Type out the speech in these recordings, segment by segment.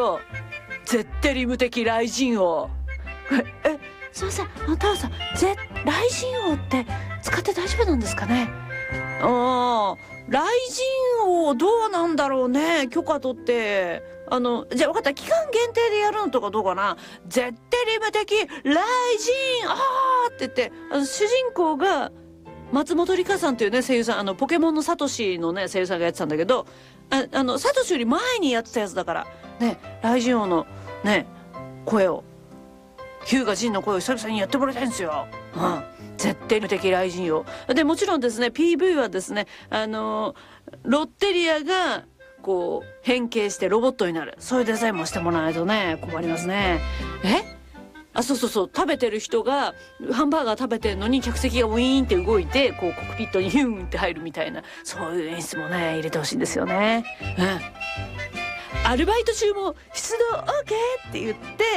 とゼッテリム的雷神王。すいません、太郎さん、雷神王って使って大丈夫なんですかね？雷神王どうなんだろうね、許可取って。じゃあ分かった、期間限定でやるのとかどうかな。ゼッテリム的雷神って言って、主人公が松本梨香さんっていうね、声優さん、ポケモンのサトシのね、声優さんがやってたんだけど、サトシより前にやってたやつだから、ね、雷神王のね、声を、ヒューガジンの声を久々にやってもらいたいんですよ。絶対無敵雷神王で、もちろんですね PV はですね、ロッテリアがこう変形してロボットになる、そういうデザインもしてもらわないとね困りますね。そうそうそう、食べてる人がハンバーガー食べてるのに客席がウィーンって動いてこうコックピットにヒューンって入るみたいな、そういう演出もね入れてほしいんですよね。アルバイト中も出動 OK って言って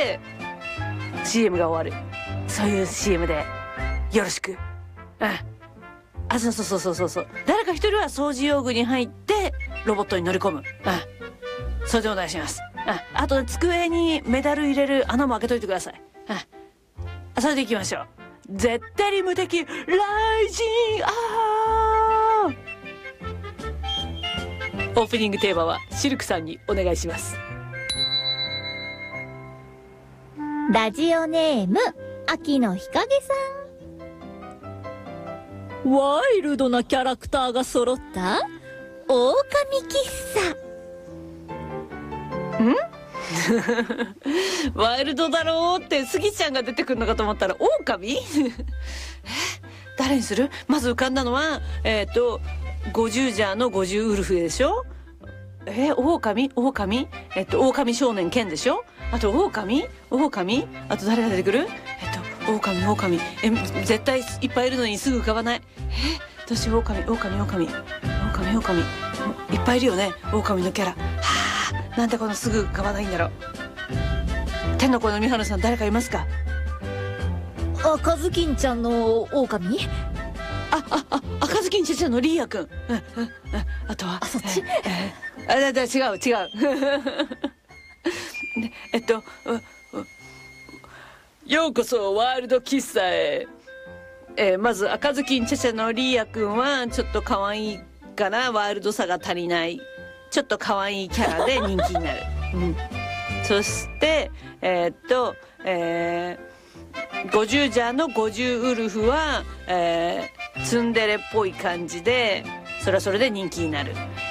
CM が終わる、そういう CM でよろしく。そうそう誰か一人は掃除用具に入ってロボットに乗り込む。それでお願いします。あと机にメダル入れる穴も開けといてください。それでいきましょう。絶対に無敵雷神オープニングテーマはシルクさんにお願いします。 ラジオネーム秋の日陰さん。ワイルドなキャラクターが揃った狼喫茶。ワイルドだろうってスギちゃんが出てくるのかと思ったら狼誰にする？まず浮かんだのは50ジャーの50ウルフでしょ。狼少年ケンでしょ。あと狼あと誰が出てくる？狼絶対いっぱいいるのにすぐ浮かばない。どうしよう。狼いっぱいいるよね、狼のキャラ。なんでこのすぐ浮かばないんだろう。天の声の三原さん、誰かいますか？ 赤ずきんちゃんの狼？ 赤ずきんちゃんのリーヤくん。あとはそっち？ 違うようこそワールド喫茶へ。まず赤ずきんちゃちゃのリーヤくんはちょっと可愛いかな、ワールドさが足りない、ちょっと可愛いキャラで人気になる。そして50ジャーの50ウルフは、ツンデレっぽい感じでそれはそれで人気になる。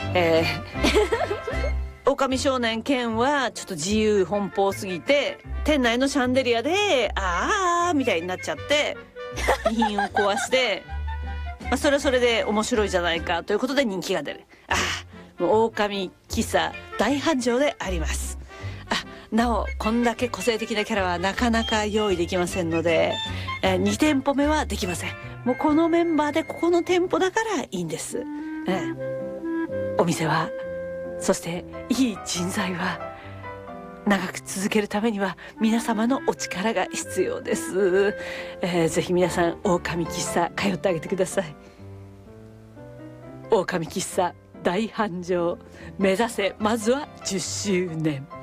狼少年ケンはちょっと自由奔放すぎて店内のシャンデリアでみたいになっちゃって遺品を壊してそれはそれで面白いじゃないかということで人気が出る。もう狼喫茶大繁盛であります。なおこんだけ個性的なキャラはなかなか用意できませんので、2店舗目はできません。もうこのメンバーでここの店舗だからいいんです。お店はそしていい人材は長く続けるためには皆様のお力が必要です。ぜひ皆さん狼喫茶通ってあげてください。狼喫茶大繁盛目指せ、まずは10周年。